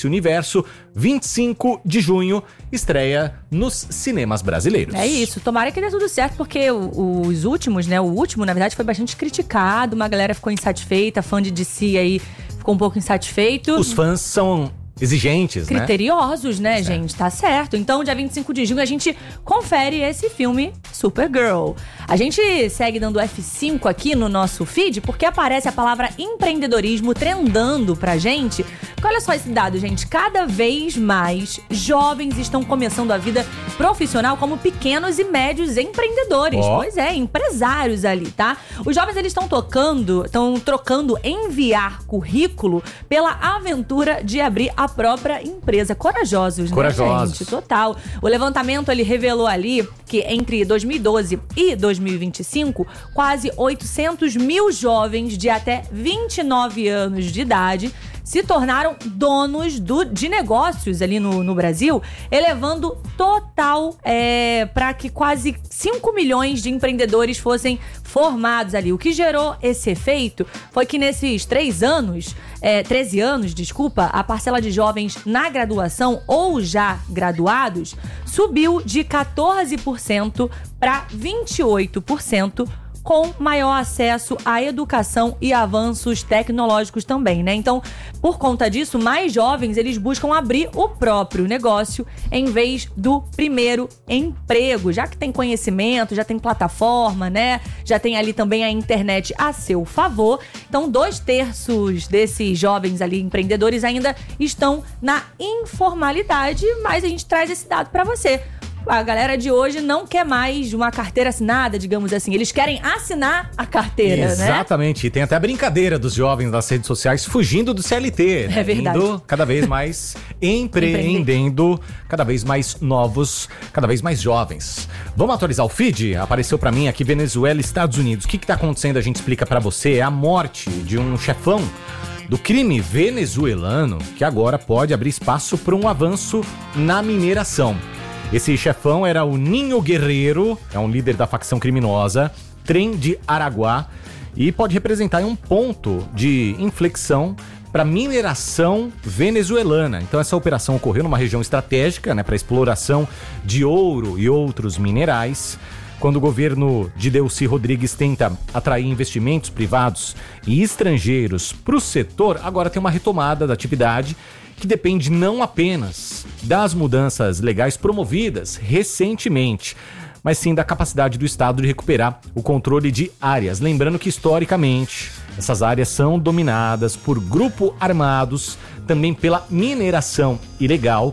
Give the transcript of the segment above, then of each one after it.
desse universo, 25 de junho, estreia nos cinemas brasileiros. É isso, tomara que dê tudo certo, porque os últimos, né? O último, na verdade, foi bastante criticado, uma galera ficou insatisfeita, fã de DC aí ficou um pouco insatisfeito. Os fãs são exigentes, criteriosos, né, gente? Tá certo. Então, dia 25 de junho, a gente confere esse filme Supergirl. A gente segue dando F5 aqui no nosso feed, porque aparece a palavra empreendedorismo trendando pra gente. Porque olha só esse dado, gente. Cada vez mais jovens estão começando a vida profissional como pequenos e médios empreendedores. Pois é, empresários ali, tá? Os jovens, eles estão trocando enviar currículo pela aventura de abrir a própria empresa. Corajosos, né, gente? Total. O levantamento, ele revelou ali que entre 2012 e 2025, quase 800 mil jovens de até 29 anos de idade se tornaram donos de negócios ali no Brasil, elevando total para que quase 5 milhões de empreendedores fossem formados ali. O que gerou esse efeito foi que nesses 13 anos, a parcela de jovens na graduação ou já graduados subiu de 14% para 28%, com maior acesso à educação e avanços tecnológicos também, né? Então, por conta disso, mais jovens, eles buscam abrir o próprio negócio em vez do primeiro emprego, já que tem conhecimento, já tem plataforma, né? Já tem ali também a internet a seu favor. Então, 2/3 desses jovens ali, empreendedores, ainda estão na informalidade, mas a gente traz esse dado para você. A galera de hoje não quer mais uma carteira assinada, digamos assim. Eles querem assinar a carteira, Exatamente. Né? E tem até a brincadeira dos jovens nas redes sociais fugindo do CLT. É verdade. Indo cada vez mais empreendendo, cada vez mais novos, cada vez mais jovens. Vamos atualizar o feed? Apareceu pra mim aqui Venezuela e Estados Unidos. O que tá acontecendo? A gente explica pra você. É a morte de um chefão do crime venezuelano que agora pode abrir espaço para um avanço na mineração. Esse chefão era o Ninho Guerreiro, é um líder da facção criminosa Tren de Araguá e pode representar um ponto de inflexão para a mineração venezuelana. Então essa operação ocorreu numa região estratégica, né, para exploração de ouro e outros minerais. Quando o governo de Delcy Rodrigues tenta atrair investimentos privados e estrangeiros para o setor, agora tem uma retomada da atividade que depende não apenas das mudanças legais promovidas recentemente, mas sim da capacidade do Estado de recuperar o controle de áreas. Lembrando que, historicamente, essas áreas são dominadas por grupos armados, também pela mineração ilegal.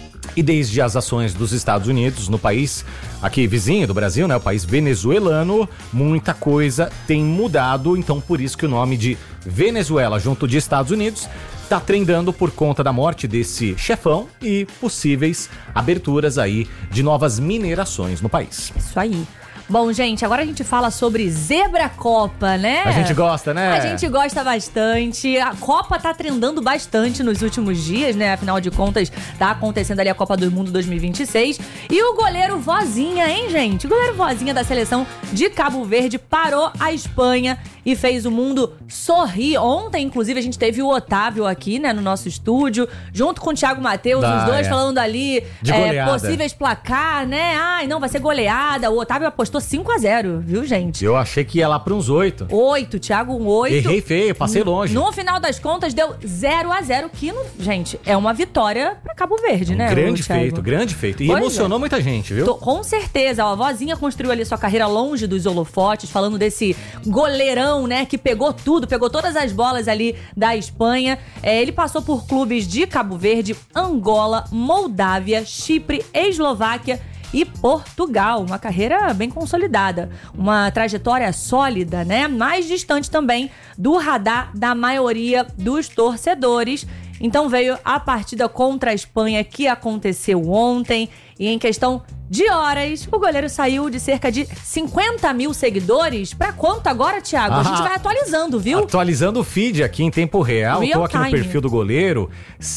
E desde as ações dos Estados Unidos no país, aqui vizinho do Brasil, né, o país venezuelano, muita coisa tem mudado. Então, por isso que o nome de Venezuela, junto de Estados Unidos, tá trendando por conta da morte desse chefão e possíveis aberturas aí de novas minerações no país. Isso aí. Bom, gente, agora a gente fala sobre Zebra Copa, né? A gente gosta, né? A gente gosta bastante. A Copa tá trendando bastante nos últimos dias, né? Afinal de contas, tá acontecendo ali a Copa do Mundo 2026. E o goleiro Vozinha, hein, gente? O goleiro Vozinha da seleção de Cabo Verde parou a Espanha e fez o mundo sorrir. Ontem, inclusive, a gente teve o Otávio aqui, né, no nosso estúdio, junto com o Thiago Matheus, os dois falando ali de possíveis placar, né? Ai, não, vai ser goleada. O Otávio apostou 5-0, viu, gente? Eu achei que ia lá para uns 8. 8, Thiago, 8. Errei feio, passei longe. No final das contas, deu 0-0, que, gente, é uma vitória pra Cabo Verde, né? Grande feito. E emocionou muita gente, viu? Com certeza. A Vozinha construiu ali sua carreira longe dos holofotes, falando desse goleirão, né, que pegou tudo, pegou todas as bolas ali da Espanha. Ele passou por clubes de Cabo Verde, Angola, Moldávia, Chipre, Eslováquia e Portugal. Uma carreira bem consolidada, uma trajetória sólida, né? Mais distante também do radar da maioria dos torcedores. Então veio a partida contra a Espanha que aconteceu ontem E em questão de horas, o goleiro saiu de cerca de 50 mil seguidores. Pra quanto agora, Thiago? A gente vai atualizando, viu? Atualizando o feed aqui em tempo real. Real Tô aqui time. no perfil do goleiro.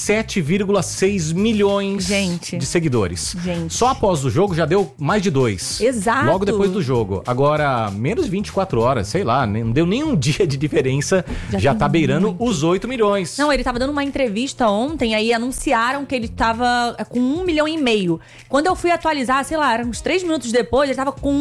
7,6 milhões de seguidores. Gente. Só após o jogo já deu mais de 2. Exato. Logo depois do jogo. Agora, menos de 24 horas, sei lá, não deu nem um dia de diferença. Já tá beirando os 8 milhões. Não, ele tava dando uma entrevista ontem, aí anunciaram que ele tava com 1,5 milhão. Quando eu fui atualizar, sei lá, uns 3 minutos depois, ele tava com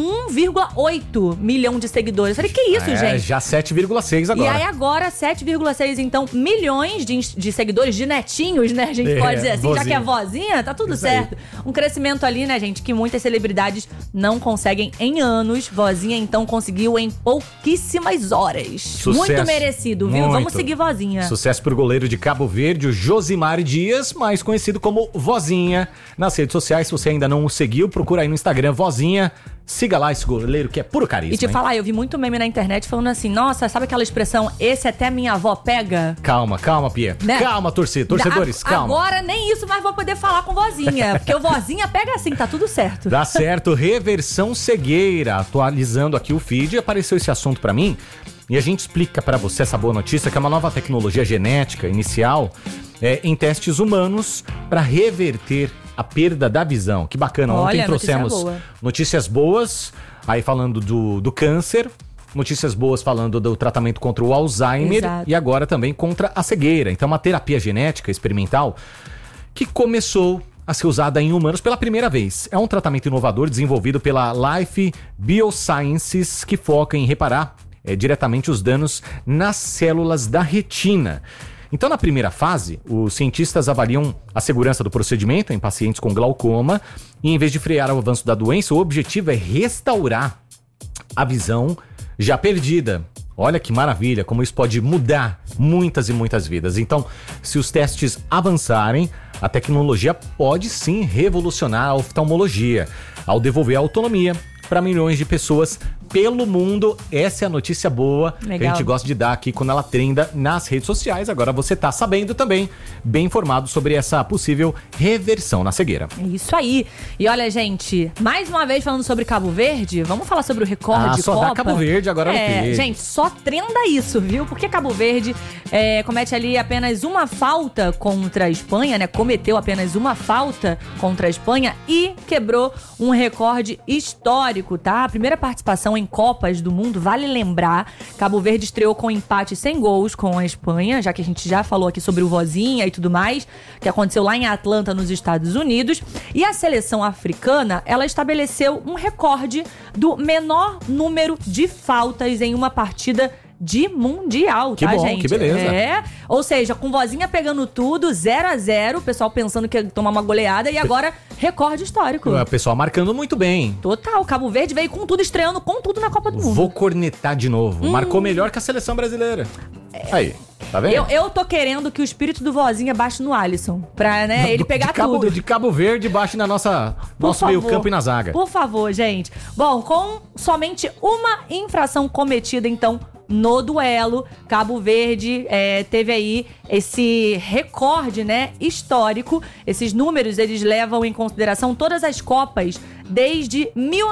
1,8 milhão de seguidores. Eu falei, que isso, gente? Já 7,6 agora. E aí agora, 7,6, então, milhões de seguidores, de netinhos, né? A gente pode dizer assim, já que é vozinha, tá tudo certo. Um crescimento ali, né, gente, que muitas celebridades não conseguem em anos. Vozinha, então, conseguiu em pouquíssimas horas. Sucesso. Muito merecido, viu? Muito. Vamos seguir Vozinha. Sucesso pro goleiro de Cabo Verde, o Josimar Dias, mais conhecido como Vozinha. Nas redes sociais, se você ainda não o seguiu, procura aí no Instagram, Vozinha. Siga lá esse goleiro que é puro carisma. E te falar, eu vi muito meme na internet falando assim, nossa, sabe aquela expressão, esse até minha avó pega? Calma, Pia. Né? Calma, torcedores, calma. Agora nem isso mais vou poder falar com Vozinha, porque o Vozinha pega assim, tá tudo certo. Dá certo, reversão cegueira. Atualizando aqui o feed, apareceu esse assunto pra mim. E a gente explica pra você essa boa notícia, que é uma nova tecnologia genética inicial em testes humanos pra reverter a perda da visão. Que bacana. Olha, ontem trouxemos notícias boas, aí falando do câncer, notícias boas falando do tratamento contra o Alzheimer. Exato. E agora também contra a cegueira. Então, uma terapia genética experimental que começou a ser usada em humanos pela primeira vez. É um tratamento inovador desenvolvido pela Life Biosciences que foca em reparar diretamente os danos nas células da retina. Então, na primeira fase, os cientistas avaliam a segurança do procedimento em pacientes com glaucoma e, em vez de frear o avanço da doença, o objetivo é restaurar a visão já perdida. Olha que maravilha, como isso pode mudar muitas e muitas vidas. Então, se os testes avançarem, a tecnologia pode sim revolucionar a oftalmologia, ao devolver a autonomia para milhões de pessoas pelo mundo. Essa é a notícia boa. Legal. Que a gente gosta de dar aqui quando ela trenda nas redes sociais. Agora você tá sabendo também, bem informado sobre essa possível reversão na cegueira. É isso aí. E olha, gente, mais uma vez falando sobre Cabo Verde, vamos falar sobre o recorde só Copa. Dá Cabo Verde agora no feed. Gente, só trenda isso, viu? Porque Cabo Verde comete ali apenas uma falta contra a Espanha, né? Cometeu apenas uma falta contra a Espanha e quebrou um recorde histórico, tá? A primeira participação em Copas do Mundo, vale lembrar, Cabo Verde estreou com empate sem gols com a Espanha, já que a gente já falou aqui sobre o Vozinha e tudo mais, que aconteceu lá em Atlanta, nos Estados Unidos. E a seleção africana, ela estabeleceu um recorde do menor número de faltas em uma partida de mundial, que tá, bom, gente? Que beleza. Ou seja, com Vozinha pegando tudo, 0-0, o pessoal pensando que ia tomar uma goleada, e agora, recorde histórico. O pessoal marcando muito bem. Total, Cabo Verde veio com tudo, estreando com tudo na Copa do Mundo. Vou cornetar de novo. Marcou melhor que a seleção brasileira. Aí, tá vendo? Eu tô querendo que o espírito do Vozinha baixe no Alisson, pra ele pegar tudo. De Cabo Verde, baixe na nosso meio campo e na zaga. Por favor, gente. Bom, com somente uma infração cometida, então, no duelo, Cabo Verde teve aí esse recorde, né, histórico. Esses números, eles levam em consideração todas as Copas desde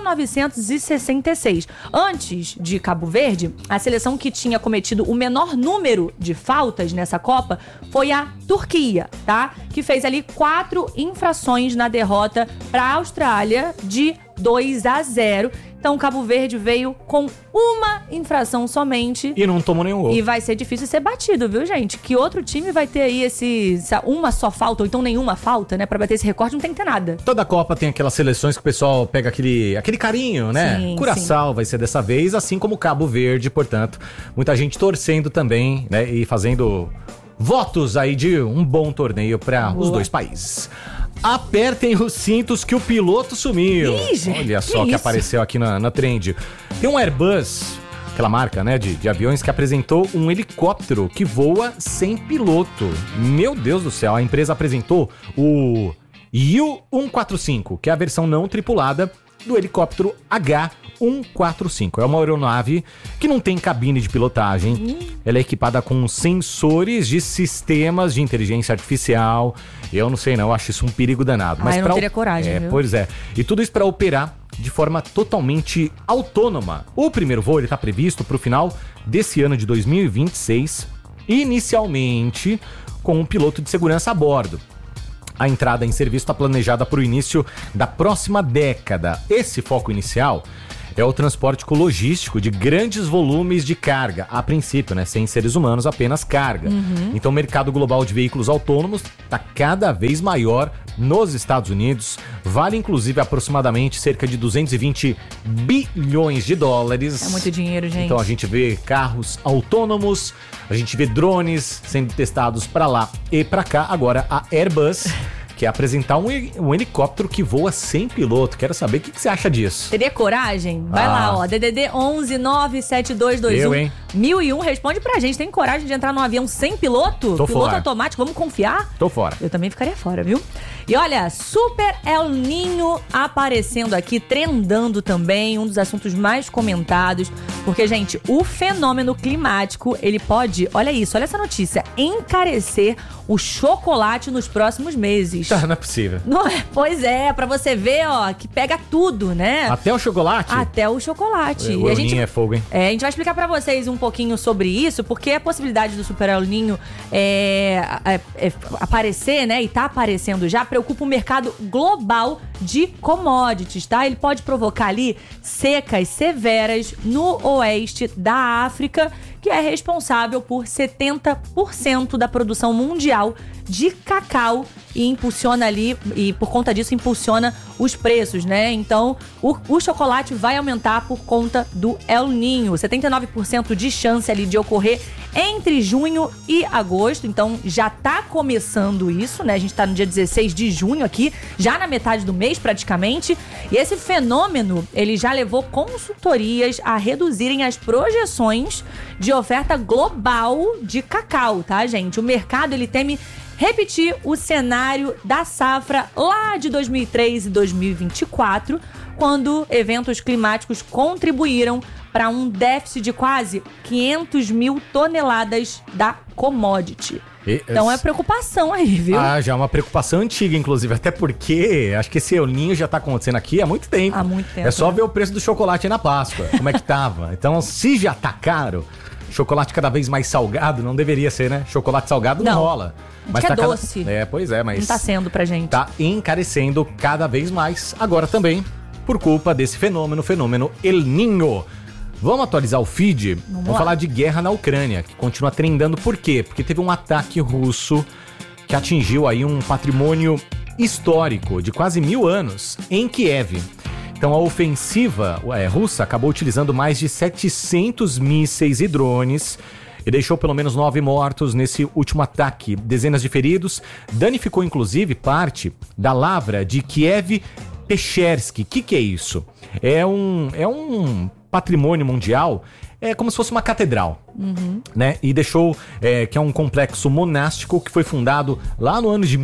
1966. Antes de Cabo Verde, a seleção que tinha cometido o menor número de faltas nessa Copa foi a Turquia, tá? Que fez ali 4 infrações na derrota para a Austrália de 2-0. Então, Cabo Verde veio com uma infração somente. E não tomou nenhum gol. E vai ser difícil ser batido, viu, gente? Que outro time vai ter aí uma só falta, ou então nenhuma falta, né? Pra bater esse recorde não tem que ter nada. Toda Copa tem aquelas seleções que o pessoal pega aquele carinho, né? Sim, Curaçao vai ser dessa vez, assim como Cabo Verde, portanto. Muita gente torcendo também, né? E fazendo votos aí de um bom torneio para os dois países. Apertem os cintos que o piloto sumiu. Ih, gente, olha só que apareceu aqui na trend. Tem um Airbus, aquela marca, né, de aviões, que apresentou um helicóptero que voa sem piloto. Meu Deus do céu, a empresa apresentou o U-145, que é a versão não tripulada do helicóptero H-145. É uma aeronave que não tem cabine de pilotagem. Ela é equipada com sensores de sistemas de inteligência artificial. Eu não sei não, eu acho isso um perigo danado. Mas eu não teria coragem, viu? Pois é. E tudo isso para operar de forma totalmente autônoma. O primeiro voo está previsto para o final desse ano de 2026, inicialmente com um piloto de segurança a bordo. A entrada em serviço está planejada para o início da próxima década. Esse foco inicial é o transporte logístico de grandes volumes de carga, a princípio, né? Sem seres humanos, apenas carga. Então o mercado global de veículos autônomos está cada vez maior nos Estados Unidos. Vale inclusive aproximadamente cerca de 220 bilhões de dólares. É muito dinheiro, gente. Então a gente vê carros autônomos, a gente vê drones sendo testados para lá e para cá. Agora a Airbus quer apresentar um helicóptero que voa sem piloto. Quero saber o que você acha disso. Teria coragem? Vai lá, ó. DDD 11 97221 1001. Responde pra gente. Tem coragem de entrar num avião sem piloto? Tô piloto fora. Automático? Vamos confiar? Tô fora. Eu também ficaria fora, viu? E olha, Super El Niño aparecendo aqui, trendando também, um dos assuntos mais comentados. Porque, gente, o fenômeno climático, ele pode, olha isso, olha essa notícia, encarecer o chocolate nos próximos meses. Tá, não é possível. Não é? Pois é, pra você ver, ó, que pega tudo, né? Até o chocolate? Até o chocolate. O El Niño é fogo, hein? A gente vai explicar pra vocês um pouquinho sobre isso, porque a possibilidade do Super El Niño aparecer, né, e tá aparecendo já, preocupa o mercado global de commodities, tá? Ele pode provocar ali secas severas no oeste da África, que é responsável por 70% da produção mundial de cacau e impulsiona ali, e por conta disso impulsiona os preços, né? Então, o chocolate vai aumentar por conta do El Niño. 79% de chance ali de ocorrer entre junho e agosto. Então, já tá começando isso, né? A gente tá no dia 16 de junho aqui, já na metade do mês praticamente. E esse fenômeno, ele já levou consultorias a reduzirem as projeções de oferta global de cacau, tá, gente? O mercado, ele teme repetir o cenário da safra lá de 2003 e 2024, quando eventos climáticos contribuíram para um déficit de quase 500 mil toneladas da commodity. Então é preocupação aí, viu? Já é uma preocupação antiga, inclusive. Até porque acho que esse El Niño já tá acontecendo aqui há muito tempo. Há muito tempo. É só ver o preço do chocolate aí na Páscoa, como é que tava. Então, se já tá caro, chocolate cada vez mais salgado, não deveria ser, né? Chocolate salgado não rola. Mas tá doce. Pois é, mas não tá sendo pra gente. Tá encarecendo cada vez mais. Agora também, por culpa desse fenômeno El Niño. Vamos atualizar o feed? Vamos falar de guerra na Ucrânia, que continua trendando. Por quê? Porque teve um ataque russo que atingiu aí um patrimônio histórico de quase 1000 anos em Kiev. Então a ofensiva russa acabou utilizando mais de 700 mísseis e drones e deixou pelo menos 9 mortos nesse último ataque, dezenas de feridos, danificou inclusive parte da lavra de Kiev-Pechersky. O que é isso? É um patrimônio mundial, é como se fosse uma catedral, né? E deixou, que é um complexo monástico que foi fundado lá no ano de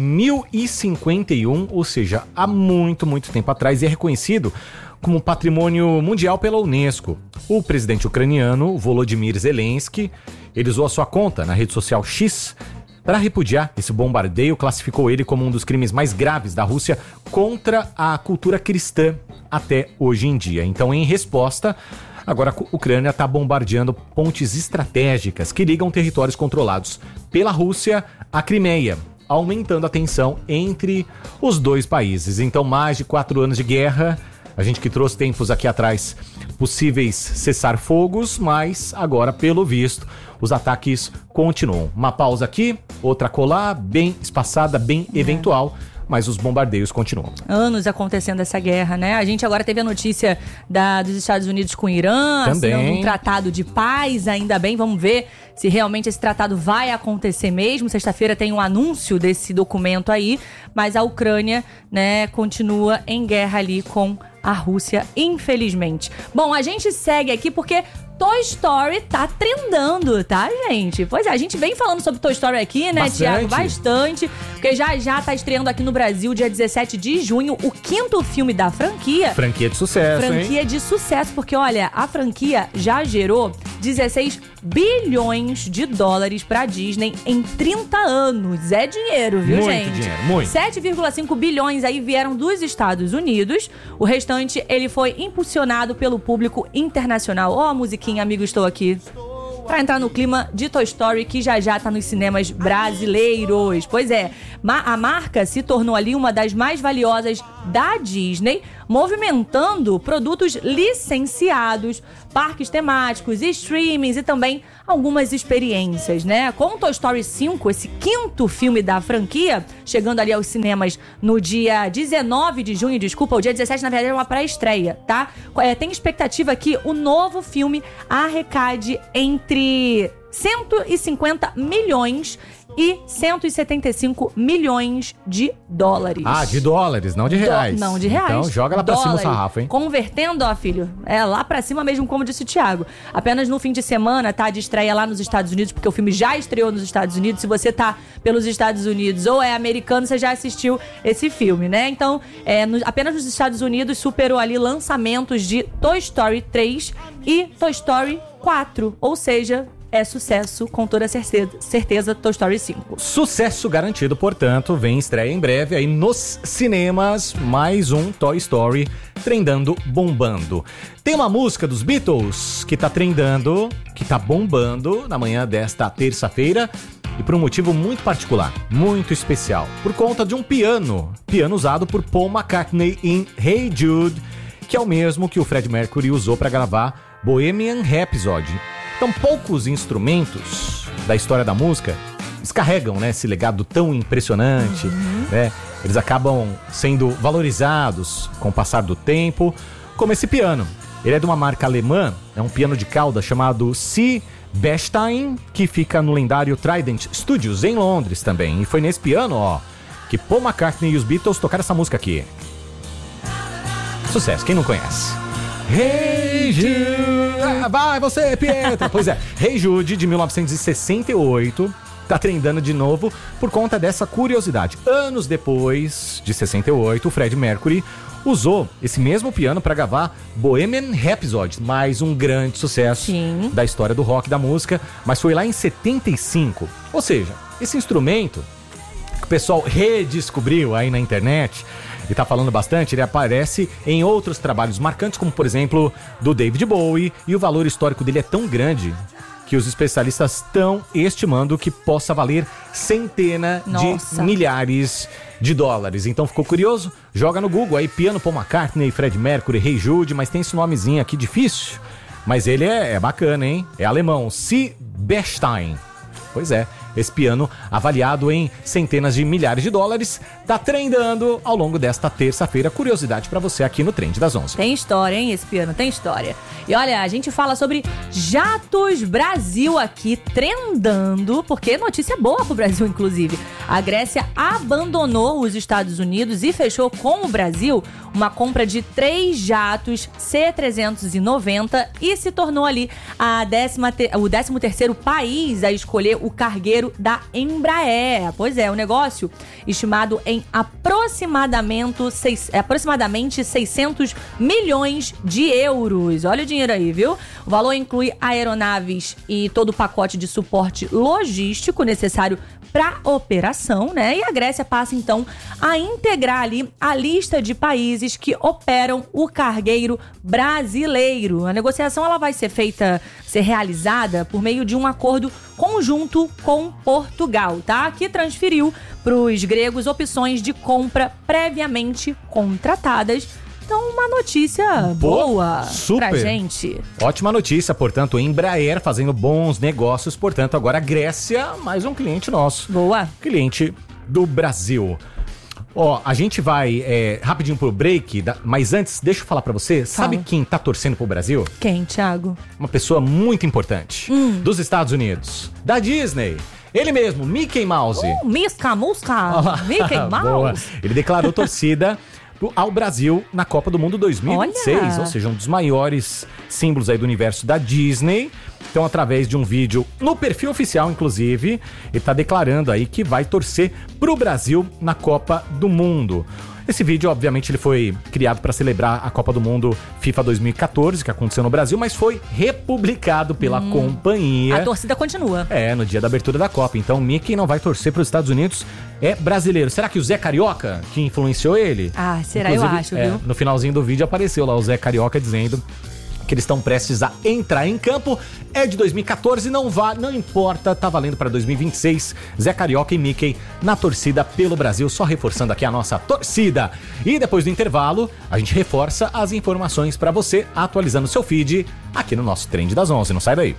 1051, ou seja, há muito, muito tempo atrás, e é reconhecido como patrimônio mundial pela Unesco. O presidente ucraniano, Volodymyr Zelensky, ele usou a sua conta na rede social X para repudiar esse bombardeio, classificou ele como um dos crimes mais graves da Rússia contra a cultura cristã até hoje em dia. Então, em resposta, agora a Ucrânia está bombardeando pontes estratégicas que ligam territórios controlados pela Rússia à Crimeia, aumentando a tensão entre os dois países. Então, mais de 4 anos de guerra. A gente que trouxe tempos aqui atrás possíveis cessar-fogos, mas agora, pelo visto, os ataques continuam. Uma pausa aqui, outra colar, bem espaçada, bem eventual, mas os bombardeios continuam. Anos acontecendo essa guerra, né? A gente agora teve a notícia dos Estados Unidos com o Irã, assinando um tratado de paz, ainda bem. Vamos ver se realmente esse tratado vai acontecer mesmo. Sexta-feira tem um anúncio desse documento aí, mas a Ucrânia, né, continua em guerra ali com a Rússia, infelizmente. Bom, a gente segue aqui porque Toy Story tá trendando, tá, gente? Pois é, a gente vem falando sobre Toy Story aqui, né, Thiago? Bastante. Porque já tá estreando aqui no Brasil, dia 17 de junho, o 5º filme da franquia. Franquia de sucesso, Franquia de sucesso, porque, olha, a franquia já gerou 16 bilhões de dólares pra Disney em 30 anos. É dinheiro, viu, gente? Muito dinheiro, muito. 7,5 bilhões aí vieram dos Estados Unidos. O restante, ele foi impulsionado pelo público internacional. Ó, a musiquinha, amigo, estou aqui. Pra entrar no clima de Toy Story, que já tá nos cinemas brasileiros. Pois é, a marca se tornou ali uma das mais valiosas da Disney, movimentando produtos licenciados, parques temáticos, streamings e também algumas experiências, né? Com Toy Story 5, esse 5º filme da franquia, chegando ali aos cinemas no dia 19 de junho, o dia 17, na verdade, é uma pré-estreia, tá? Tem expectativa que o novo filme arrecade entre 150 milhões e 175 milhões de dólares. Ah, de dólares, não de reais. Não de reais. Então joga lá pra cima o sarrafo, hein? Convertendo, ó, filho, lá pra cima mesmo, como disse o Thiago. Apenas no fim de semana, tá, de estreia lá nos Estados Unidos, porque o filme já estreou nos Estados Unidos. Se você tá pelos Estados Unidos ou é americano, você já assistiu esse filme, né? Então, apenas nos Estados Unidos superou ali lançamentos de Toy Story 3 e Toy Story 4, ou seja, é sucesso, com toda certeza, Toy Story 5. Sucesso garantido, portanto, vem estreia em breve aí nos cinemas, mais um Toy Story trendando, bombando. Tem uma música dos Beatles que tá trendando, que tá bombando na manhã desta terça-feira, e por um motivo muito particular, muito especial, por conta de um piano usado por Paul McCartney em Hey Jude, que é o mesmo que o Freddie Mercury usou para gravar Bohemian Rhapsody. Então, poucos instrumentos da história da música descarregam, né, esse legado tão impressionante, né? Eles acabam sendo valorizados com o passar do tempo, como esse piano. Ele é de uma marca alemã, é um piano de cauda chamado C. Bechstein, que fica no lendário Trident Studios, em Londres também. E foi nesse piano, ó, que Paul McCartney e os Beatles tocaram essa música aqui. Sucesso, quem não conhece? Hey Jude, vai você, Pietra. Pois é, Hey Jude, de 1968, tá trendando de novo por conta dessa curiosidade. Anos depois de 68, o Freddie Mercury usou esse mesmo piano para gravar Bohemian Rhapsody, mais um grande sucesso da história do rock, da música, mas foi lá em 75. Ou seja, esse instrumento que o pessoal redescobriu aí na internet e tá falando bastante, ele aparece em outros trabalhos marcantes, como por exemplo do David Bowie, e o valor histórico dele é tão grande que os especialistas estão estimando que possa valer centenas de milhares de dólares. Então ficou curioso? Joga no Google aí, piano Paul McCartney, Freddie Mercury, Hey Jude, mas tem esse nomezinho aqui difícil, mas ele é bacana, hein? É alemão, C. Bechstein. Pois é, esse piano, avaliado em centenas de milhares de dólares, tá trendando ao longo desta terça-feira. Curiosidade pra você aqui no Trend das 11. Tem história, hein? Esse piano tem história. E olha, a gente fala sobre Jatos Brasil aqui, trendando, porque notícia boa pro Brasil, inclusive. A Grécia abandonou os Estados Unidos e fechou com o Brasil uma compra de 3 jatos C-390 e se tornou ali o 13º país a escolher o cargueiro da Embraer. Pois é, o negócio estimado em aproximadamente 600 milhões de euros. Olha o dinheiro aí, viu? O valor inclui aeronaves e todo o pacote de suporte logístico necessário para operação, né? E a Grécia passa, então, a integrar ali a lista de países que operam o cargueiro brasileiro. A negociação ela vai ser realizada por meio de um acordo conjunto com Portugal, tá? Que transferiu para os gregos opções de compra previamente contratadas. Então, uma notícia boa pra gente. Ótima notícia, portanto, Embraer fazendo bons negócios, portanto, agora a Grécia, mais um cliente nosso. Boa. Cliente do Brasil. Ó, a gente vai rapidinho pro break, mas antes, deixa eu falar pra você, sabe quem tá torcendo pro Brasil? Quem, Thiago? Uma pessoa muito importante, dos Estados Unidos, da Disney. Ele mesmo, Mickey Mouse. Mickey Mouse. Boa. Ele declarou torcida ao Brasil na Copa do Mundo 2026. Olha! Ou seja, um dos maiores símbolos aí do universo da Disney. Então, através de um vídeo no perfil oficial, inclusive, ele tá declarando aí que vai torcer pro Brasil na Copa do Mundo. Esse vídeo, obviamente, ele foi criado para celebrar a Copa do Mundo FIFA 2014, que aconteceu no Brasil, mas foi republicado pela companhia. A torcida continua. No dia da abertura da Copa. Então, Mickey não vai torcer para os Estados Unidos, é brasileiro. Será que o Zé Carioca, que influenciou ele? Ah, será? Inclusive, eu acho, viu? No finalzinho do vídeo apareceu lá o Zé Carioca dizendo que eles estão prestes a entrar em campo. É de 2014, não importa, tá valendo para 2026. Zé Carioca e Mickey na torcida pelo Brasil, só reforçando aqui a nossa torcida. E depois do intervalo, a gente reforça as informações para você, atualizando o seu feed aqui no nosso Trend das 11. Não sai daí.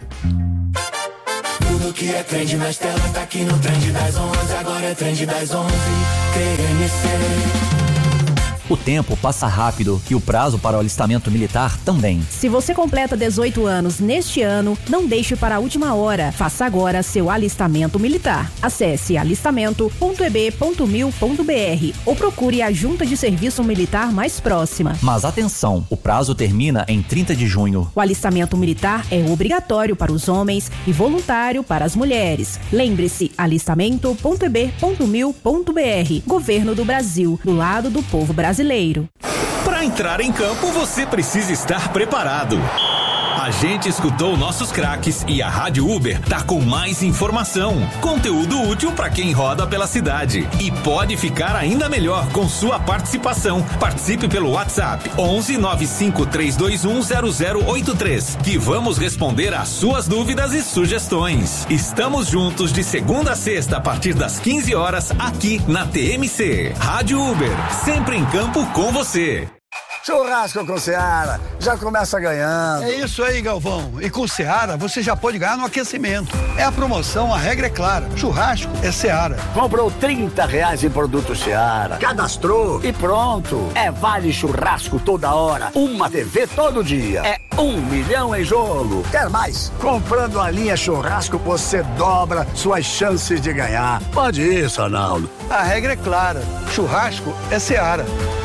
Tudo que é trend nas telas tá aqui no Trend das 11. Agora é Trend das 11. TMC. O tempo passa rápido e o prazo para o alistamento militar também. Se você completa 18 anos neste ano, não deixe para a última hora. Faça agora seu alistamento militar. Acesse alistamento.eb.mil.br ou procure a junta de serviço militar mais próxima. Mas atenção, o prazo termina em 30 de junho. O alistamento militar é obrigatório para os homens e voluntário para as mulheres. Lembre-se, alistamento.eb.mil.br. Governo do Brasil, do lado do povo brasileiro. Para entrar em campo, você precisa estar preparado. A gente escutou nossos craques e a Rádio Uber tá com mais informação, conteúdo útil para quem roda pela cidade. E pode ficar ainda melhor com sua participação. Participe pelo WhatsApp 11 95 321 0083, que vamos responder às suas dúvidas e sugestões. Estamos juntos de segunda a sexta a partir das 15 horas aqui na TMC. Rádio Uber, sempre em campo com você. Churrasco com Seara, já começa ganhando. É isso aí, Galvão. E com Seara, você já pode ganhar no aquecimento. É a promoção, a regra é clara. Churrasco é Seara. Comprou R$30 em produto Seara, cadastrou e pronto. É vale churrasco toda hora, uma TV todo dia. É 1 milhão em jogo. Quer mais? Comprando a linha churrasco, você dobra suas chances de ganhar. Pode isso, Arnaldo. A regra é clara. Churrasco é Seara.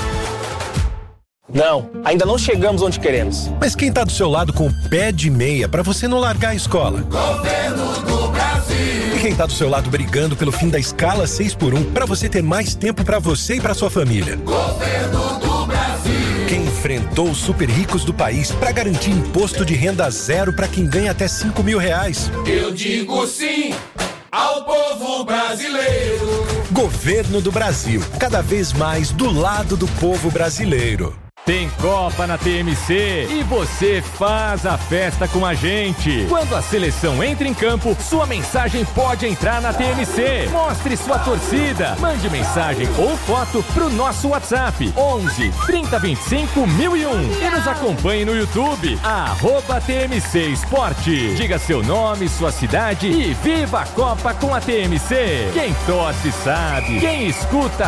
Não, ainda não chegamos onde queremos. Mas quem tá do seu lado com o pé de meia pra você não largar a escola? Governo do Brasil. E quem tá do seu lado brigando pelo fim da escala 6x1 pra você ter mais tempo pra você e pra sua família? Governo do Brasil. Quem enfrentou os super ricos do país pra garantir imposto de renda zero pra quem ganha até R$5.000? Eu digo sim ao povo brasileiro. Governo do Brasil, cada vez mais do lado do povo brasileiro. Tem Copa na TMC e você faz a festa com a gente. Quando a seleção entra em campo, sua mensagem pode entrar na TMC. Mostre sua torcida. Mande mensagem ou foto pro nosso WhatsApp 11 30 25 1001 e nos acompanhe no YouTube @TMC Esporte. Diga seu nome, sua cidade e viva a Copa com a TMC. Quem torce sabe, quem escuta